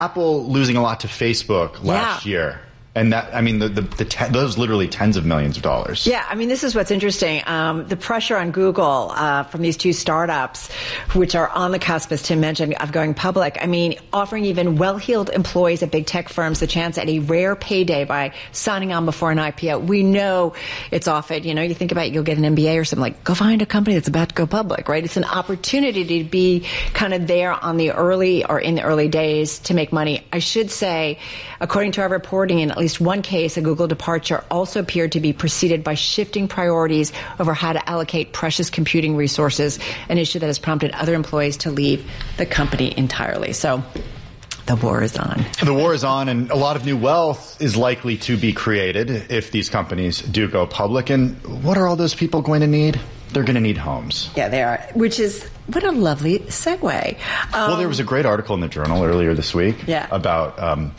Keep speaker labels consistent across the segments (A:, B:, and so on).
A: Apple losing a lot to Facebook last year. And that, I mean, those literally tens of millions of dollars.
B: Yeah, I mean, this is what's interesting. The pressure on Google from these two startups, which are on the cusp, as Tim mentioned, of going public. I mean, offering even well-heeled employees at big tech firms the chance at a rare payday by signing on before an IPO. We know it's often, you think about it, you'll get an MBA or something, like, go find a company that's about to go public, right? It's an opportunity to be kind of there in the early days to make money. I should say, according to our reporting, in at least one case, a Google departure also appeared to be preceded by shifting priorities over how to allocate precious computing resources, an issue that has prompted other employees to leave the company entirely. So the war is on.
A: The war is on, and a lot of new wealth is likely to be created if these companies do go public. And what are all those people going to need? They're going to need homes.
B: Yeah, they are, which is, what a lovely segue.
A: Well, there was a great article in the Journal earlier this week about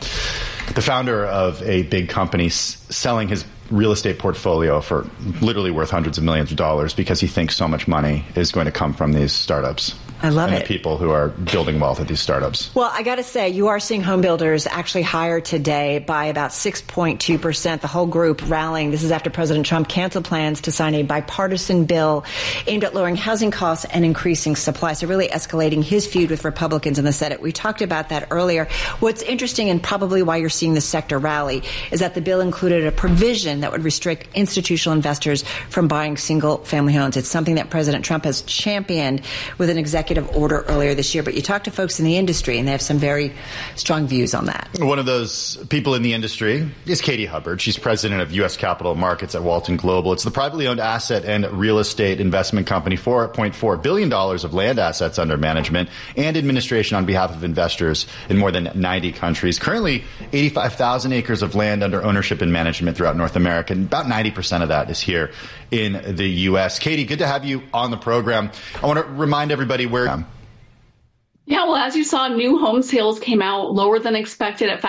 A: the founder of a big company selling his real estate portfolio for literally worth hundreds of millions of dollars because he thinks so much money is going to come from these startups.
B: I love it.
A: And the people who are building wealth at these startups.
B: Well, I got to say, you are seeing home builders actually higher today by about 6.2%. The whole group rallying. This is after President Trump canceled plans to sign a bipartisan bill aimed at lowering housing costs and increasing supply. So really escalating his feud with Republicans in the Senate. We talked about that earlier. What's interesting, and probably why you're seeing the sector rally, is that the bill included a provision that would restrict institutional investors from buying single-family homes. It's something that President Trump has championed with an executive order earlier this year. But you talk to folks in the industry, and they have some very strong views on that.
A: One of those people in the industry is Katie Hubbard. She's president of U.S. Capital Markets at Walton Global. It's the privately owned asset and real estate investment company, $4.4 billion of land assets under management and administration on behalf of investors in more than 90 countries. Currently, 85,000 acres of land under ownership and management throughout North America. And about 90% of that is here in the U.S. Katie, good to have you on the program. I want to remind everybody where...
C: Yeah, well, as you saw, new home sales came out lower than expected at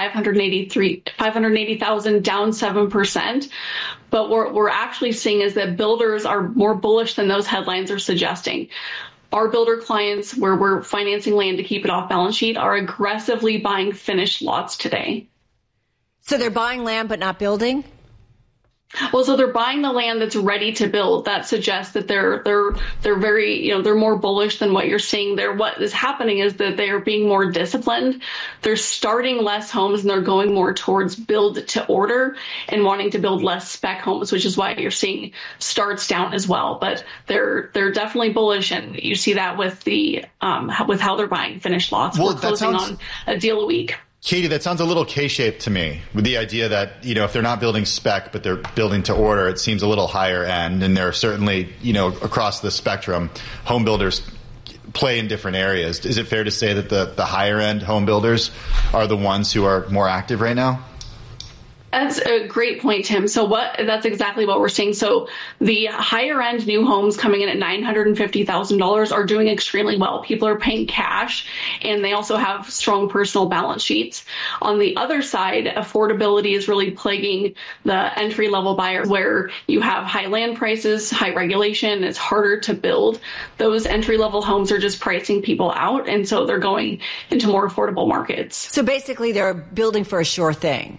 C: 580,000, down 7%. But what we're actually seeing is that builders are more bullish than those headlines are suggesting. Our builder clients, where we're financing land to keep it off balance sheet, are aggressively buying finished lots today.
B: So they're buying land but not building?
C: Well, so they're buying the land that's ready to build. That suggests that they're very, they're more bullish than what you're seeing there. What is happening is that they are being more disciplined. They're starting less homes and they're going more towards build to order and wanting to build less spec homes, which is why you're seeing starts down as well. But they're definitely bullish, and you see that with the with how they're buying finished lots.
A: Well,
C: we're closing on a deal a week.
A: Katie, that sounds a little K-shaped to me, with the idea that, if they're not building spec, but they're building to order, it seems a little higher end. And there are certainly, across the spectrum, home builders play in different areas. Is it fair to say that the higher end home builders are the ones who are more active right now?
C: That's a great point, Tim. So that's exactly what we're seeing. So the higher end new homes coming in at $950,000 are doing extremely well. People are paying cash, and they also have strong personal balance sheets. On the other side, affordability is really plaguing the entry level buyer, where you have high land prices, high regulation. It's harder to build. Those entry level homes are just pricing people out. And so they're going into more affordable markets.
B: So basically they're building for a sure thing.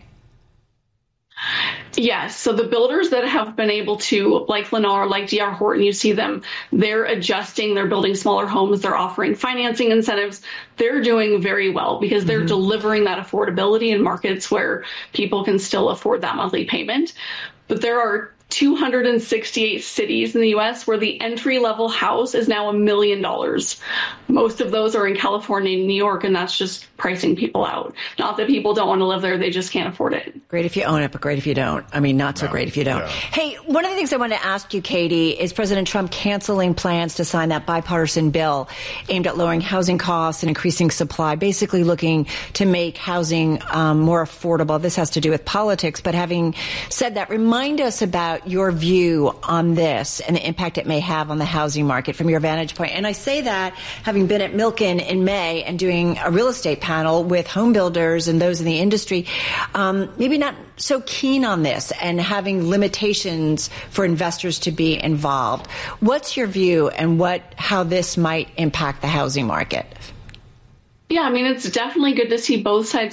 C: Yes. So the builders that have been able to, like Lennar, like D.R. Horton, you see them, they're adjusting, they're building smaller homes, they're offering financing incentives. They're doing very well because they're delivering that affordability in markets where people can still afford that monthly payment. But there are 268 cities in the U.S. where the entry-level house is now $1 million. Most of those are in California and New York, and that's just pricing people out. Not that people don't want to live there, they just can't afford it.
B: Great if you own it, but great if you don't. I mean, not so great if you don't. Yeah. Hey, one of the things I wanted to ask you, Katie, is President Trump canceling plans to sign that bipartisan bill aimed at lowering housing costs and increasing supply, basically looking to make housing more affordable. This has to do with politics, but having said that, remind us about your view on this and the impact it may have on the housing market from your vantage point. And I say that having been at Milken in May and doing a real estate panel with home builders and those in the industry, maybe not so keen on this and having limitations for investors to be involved. What's your view and how this might impact the housing market?
C: Yeah, I mean, it's definitely good to see both sides